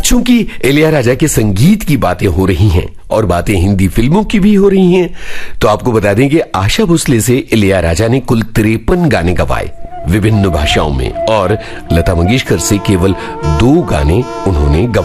चूंकि इलैयाराजा के संगीत की बातें हो रही हैं और बातें हिंदी फिल्मों की भी हो रही हैं, तो आपको बता दें कि आशा भोसले से इलैयाराजा ने कुल 53 गाने गवाए विभिन्न भाषाओं में, और लता मंगेशकर से केवल 2 गाने उन्होंने गवाए।